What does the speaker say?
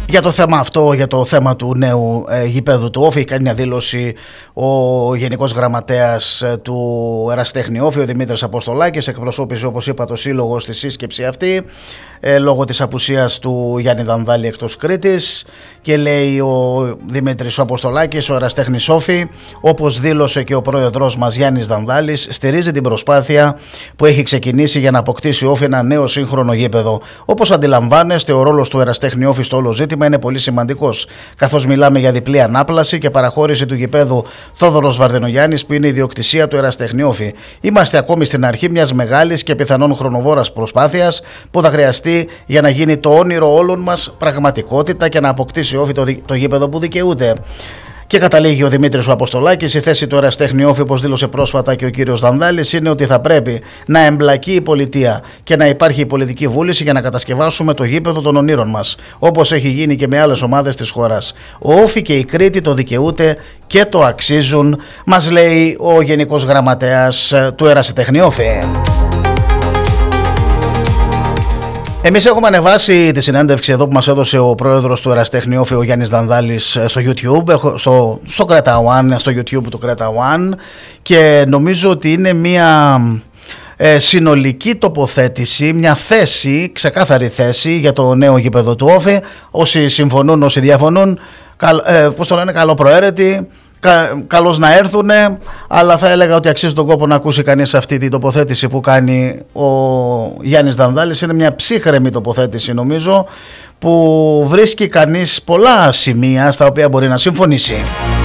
Για το θέμα αυτό, για το θέμα του νέου γηπέδου του Όφη, κάνει μια δήλωση ο Γενικός Γραμματέας του Ερασιτέχνη Όφη, ο Δημήτρης Αποστολάκης, εκπροσώπησε, όπως είπα, το σύλλογο στη σύσκεψη αυτή λόγω της απουσίας του Γιάννη Δανδάλη εκτός Κρήτης, και λέει ο Δημήτρης Αποστολάκης, ο Ερασιτέχνης Όφη, όπως δήλωσε και ο πρόεδρος μας Γιάννης Δανδάλης, στηρίζει την προσπάθεια που έχει ξεκινήσει για να αποκτήσει ο Όφη ένα νέο σύγχρονο γήπεδο. Όπως αντιλαμβάνεστε, ο ρόλος του Ερασιτέχνη Όφη στο όλο ζήτημα είναι πολύ σημαντικός, καθώς μιλάμε για διπλή ανάπλαση και παραχώρηση του γηπέδου Θόδωρος Βαρδινογιάννης, που είναι ιδιοκτησία του Ερασιτέχνη Όφη. Είμαστε ακόμη στην αρχή μιας μεγάλης και πιθανόν χρονοβόρας προσπάθειας που θα χρειαστεί για να γίνει το όνειρο όλων μας πραγματικότητα και να αποκτήσει ο Όφη το γήπεδο που δικαιούται. Και καταλήγει ο Δημήτρης ο Αποστολάκης, η θέση του Ερασιτέχνη Όφη, όπως δήλωσε πρόσφατα και ο κύριος Δανδάλης, είναι ότι θα πρέπει να εμπλακεί η πολιτεία και να υπάρχει η πολιτική βούληση για να κατασκευάσουμε το γήπεδο των ονείρων μας, όπως έχει γίνει και με άλλες ομάδες της χώρας. Ο Όφη και η Κρήτη το δικαιούται και το αξίζουν, μας λέει ο Γενικός Γραμματέας του Ερασιτέχνη Όφη. Εμείς έχουμε ανεβάσει τη συνέντευξη εδώ που μας έδωσε ο πρόεδρος του Ερασιτέχνη Όφη, ο Γιάννης Δανδάλης, στο YouTube, στο Κρέτα One, στο YouTube του Κρέτα One, και νομίζω ότι είναι μια συνολική τοποθέτηση, μια θέση, ξεκάθαρη θέση για το νέο γήπεδο του Όφη. Όσοι συμφωνούν, όσοι διαφωνούν, πώς το λένε, καλοπροαίρετοι. Καλώς να έρθουν, αλλά θα έλεγα ότι αξίζει τον κόπο να ακούσει κανείς αυτή την τοποθέτηση που κάνει ο Γιάννης Δανδάλης. Είναι μια ψύχρεμη τοποθέτηση, νομίζω, που βρίσκει κανείς πολλά σημεία στα οποία μπορεί να συμφωνήσει.